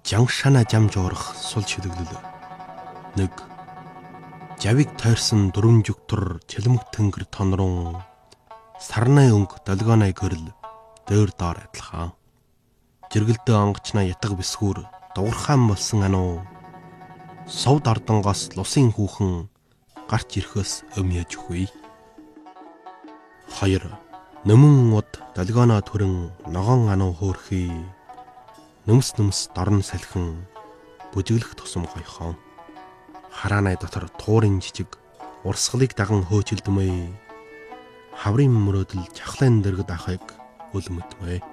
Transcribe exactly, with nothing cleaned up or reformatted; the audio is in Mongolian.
Жаншана жамж орох сул шүлэглэл. Нэг жавиг тойрсон дөрвөн жүгтөр чэлмэг тэнгэр тонрон сарнай өнгө долгионой гэрэл дөр доор адилхан. Жиргэлдээ онгочноо ятг бисгүүр дуурхаан болсон ануу. Совд ардангоос лусын хүүхэн гарч ирэхөөс өмьяж үгүй. Хоёр нөмөн уд долгионоо төрөн ногоон ануу хөөрхий. Нүмс нүмс дорн салхин бүжиглэх тусам хойхон. Хараанай дотор туурын жижиг урсгалыг даган хөөчилдмэй. Хаврын мөрөөдөл чахлын дэргэд ахыг өлмөдмэй.